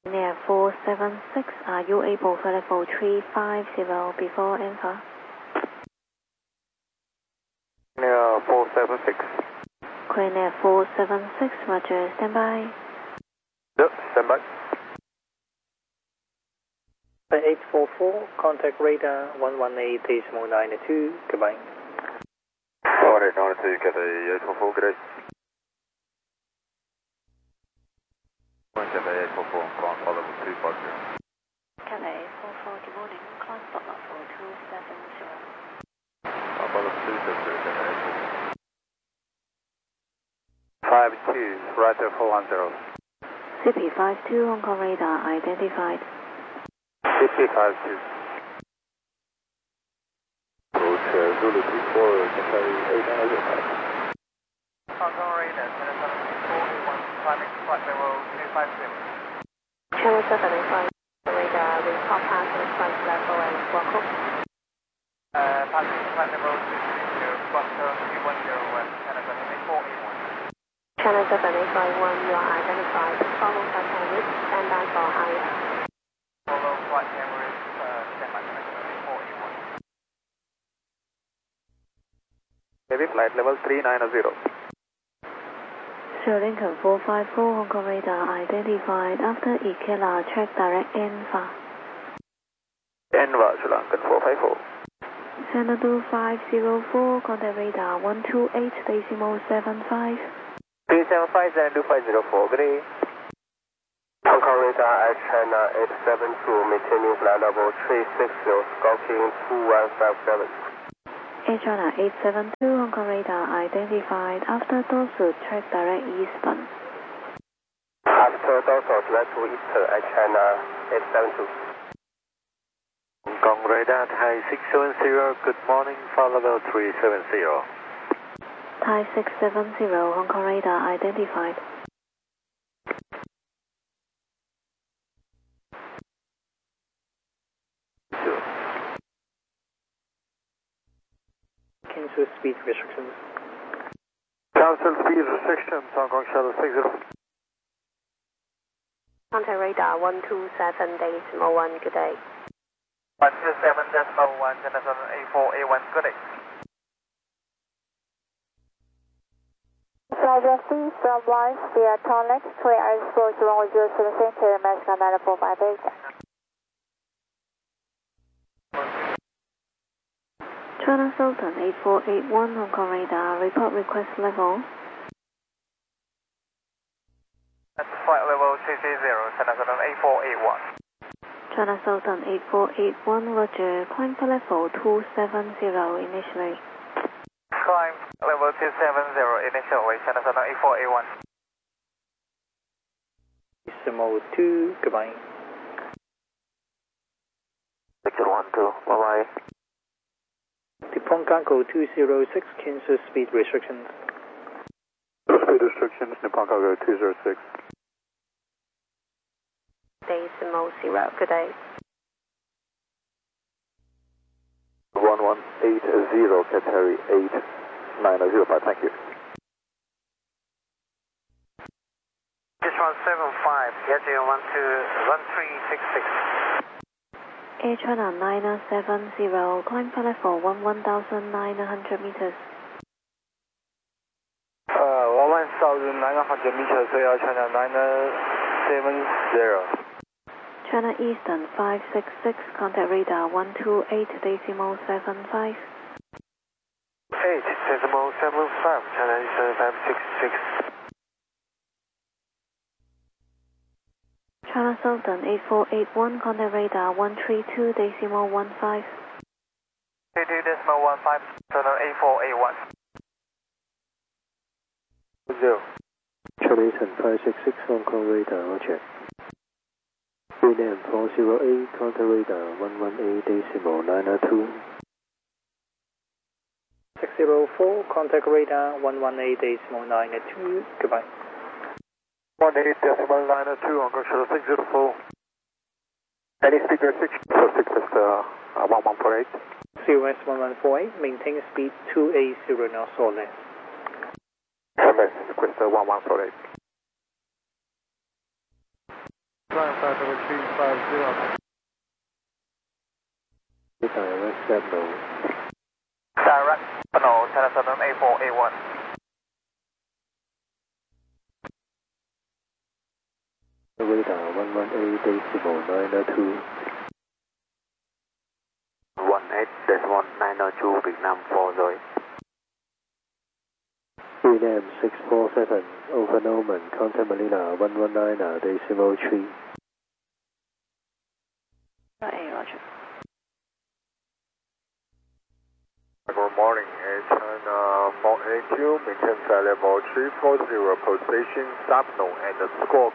Air 476, are you able for level 350 before Alpha? Air 476. Crane Air 476, roger, standby. Yep, standby. 844, contact radar 118.92, goodbye. Alright, 92, Cathay 844, good day. Cathay 844, climb follow level 250. Cathay 844, good morning, climb spot level 270. Climb follow level 270, Cathay 844. 52, right 410. CP52, Hong Kong radar identified. CP52. Zulu 34, Cathay 890. Hong Kong radar, 77481, climbing flight level 250. Channel 785, radar, report passing flight level and squawk hook. Passing flight level 230, squawk 3101, channel 78481. Channel 7851, you are identified. Follow flight cameras, stand by for higher. Follow flight cameras, stand by channel 78481. Heavy flight level 390. Sir Lincoln 454, Hong Kong radar identified. After Ikela, check direct Enva. Enva, Sri Lankan 454. Xanadu 504, contact radar 128.75. 375 Xanadu 504, good day. Hong Kong radar at China 872, maintaining flight level 360, skulking 2157. Air China 872, Hong Kong radar identified. After Dorsal, check direct eastbound. After Dorsal, direct to eastern at China 872. Hong Kong radar Thai 670, good morning, flight level 370. Thai 670, Hong Kong radar identified. Cancel speed restrictions. Cancel speed restrictions, Hong Kong Shuttle 60. Contact radar 127.1, good day. 127.1, Channel 78481, good day. Roger, please from Lawrence via Tonlex, 20 hours 4007 to American 9458. China Sultan 8481, Hong Kong radar, report request level. That's flight level 230, Channel 78481. China Sultan 8481, roger, climb for level 270 initially. Climb level 270 initially, Channel 78481. Decimal 2, goodbye. Victor 12, bye-bye. Depon Cargo 206, cancel speed restrictions. Speed restrictions, Nippon Cargo 206. Decimal 0, good day. 1180, Cathay 8905, thank you. This 175, Yeti 1366. Air China 970, climb for level 11,900 meters. 11,900 meters, Air China 970. China Eastern 566, contact radar 128.75. 8.75, China Eastern 566. China Sultan 8481, contact radar 132.15. 32.15, China 8481. 0. China Eastern 566, Hong Kong radar, roger. Rename 408, contact radar 118.902. 604, contact radar 118.992, goodbye. 18.902, Hong Kong Shuttle 604. Any speed restriction? 6 1148. COS 1148, maintain speed 280 knots or less. MS request 1148. Flying 5 Direct signal. Direct signal, China 78481. Radar 118.902. 18.902 Vietnam 4 rồi. Rename 647 over Norman, contact Manila 119.3. Roger. Good morning, Air China 482, maintain flight level 340, position Subno and squawk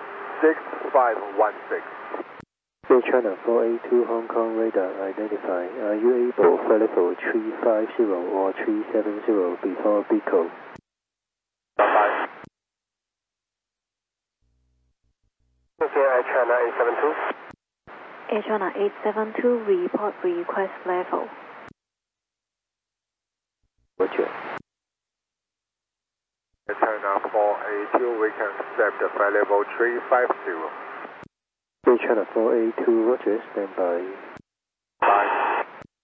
6516. Air China 482 Hong Kong radar identify. Are you able flight level 350 or 370 before Pico? Bye-bye. Okay, Air China 872. Air China 872, report request level. Roger. Air China 482, we can accept the flight level 350. Air China 482, Roger, stand by. Bye.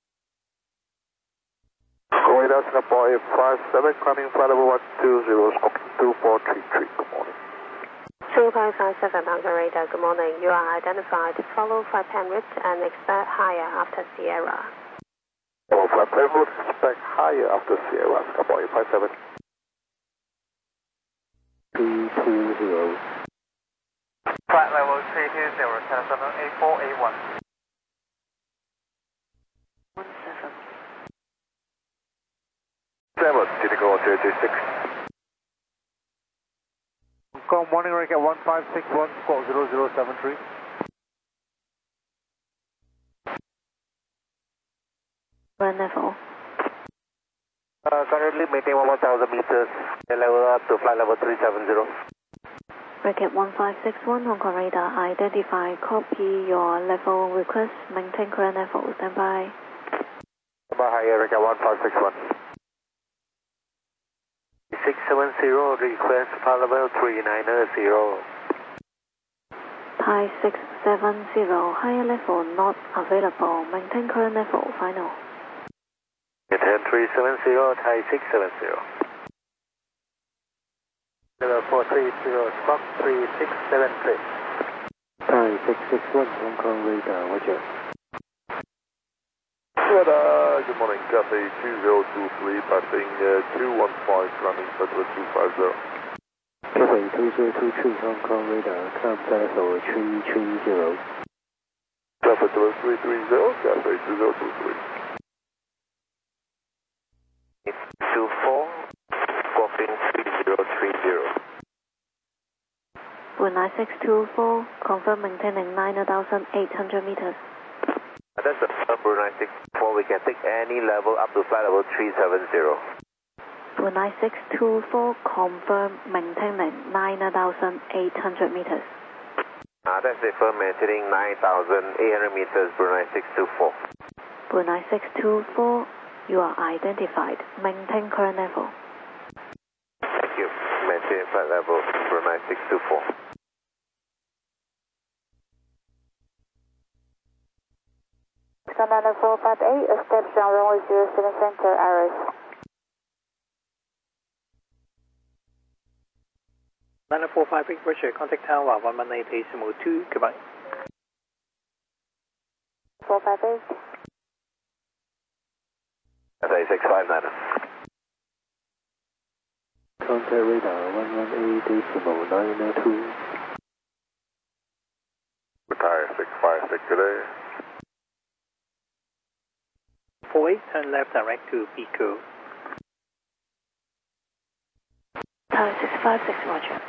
Radar Singapore 857, climbing flight level 120, squawk 2433, good morning. 2557 Hong Kong radar, good morning. You are identified. Follow flight plan route and expect higher after Sierra. Follow flight plan route, expect higher after Sierra, Singapore 857. 320. Flight level 320, China 78481. 17. 7, Typical 026. Good morning, Rica 1561, squawk 0073. Current level. Currently maintain 1,000 meters, level up to flight level 370. Racket 1561 Hong Kong radar identify. Copy your level request. Maintain current level. Stand by. Number higher, Rica 1561. 670, request flight level 390. Thai 670, higher level not available. Maintain current level. Final. Maintain 370, Thai 670. Level 430, squawk 3673. Thai 661 Hong Kong radar, Roger. Good morning, Cathay 2023, passing 215, climbing flight level 250. Cathay 2023 Hong Kong radar, climb flight level 330. Cathay 330, Cathay 2023. 24, squawking 3030. Brunei 624, confirm maintaining 9,800 meters. That's the Brunei 64, we can take any level up to flight level 370. Brunei 624, confirm maintaining 9,800 meters. That's the firm maintaining 9,800 meters, Brunei 624. Brunei 624, you are identified. Maintain current level. Thank you. Maintain flight level, Brunei 624. Commander 458, establish on runway 07 center, Aris. Commander 458, Roger, contact tower 118.2, goodbye. 458. Cathay 659. Contact radar 118.902. Retire 656 today. 48, turn left direct to Pico. Thai 656, Roger.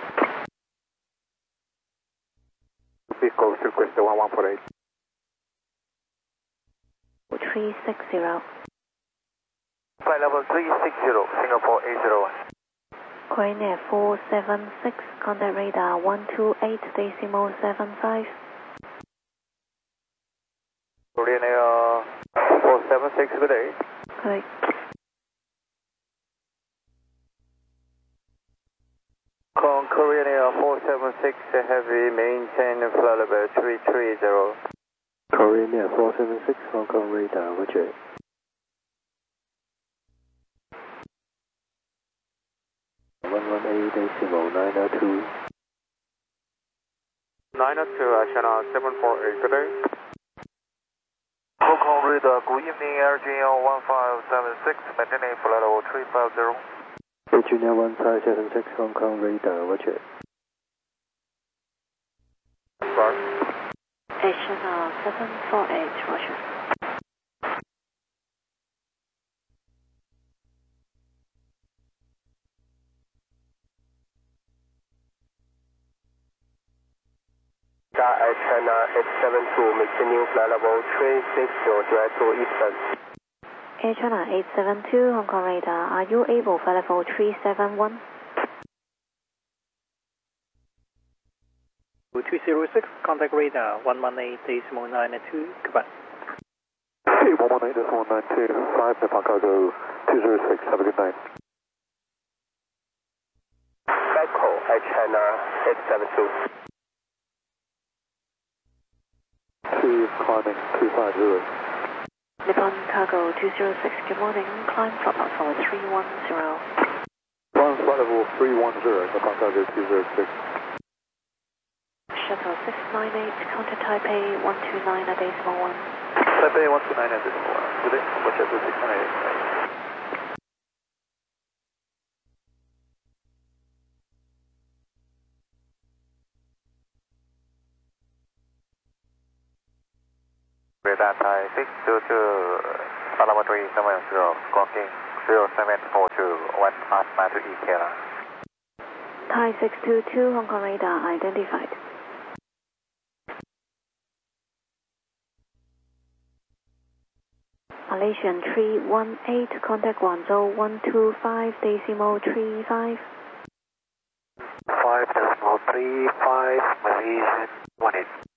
Pico, request 1148. 360. Flight level 360, Singapore 801. Korean Air 476, contact radar 128.75. Korean Air 476, good day. Correct. Hong Korean Air 476 Heavy, maintain flight level 330. Korean Air 476 Hong Kong radar, roger. (902) 902, channel 748, good day. Hong Kong radar, good evening, RGL 1576, maintaining flight level 350. Virginia 1576 Hong Kong radar, roger. Channel 748, roger. China 872, maintaining flight level 360, direct to Eastern. Air China 872, Hong Kong radar, are you able for level 371? 206, contact radar 118.92, goodbye. 118.92, 5 Nepal Cargo 206, have a good night. Echo, Air China 872. 2 climbing 250. Nippon Cargo 206, good morning, climb flight level 310. Climb flight level 310, Nepal Cargo 206. Shuttle 698, contact Taipei 129 at decimal 1. Taipei 129 at decimal 1, good day, watch out for 698. Radar Thai 622, Alama 370, squawking 0742, 1 past 9 to EK. Thai 622, Hong Kong radar identified. Malaysian 318, contact Guangzhou 125 decimal 35. 5 decimal 35, Malaysian 18.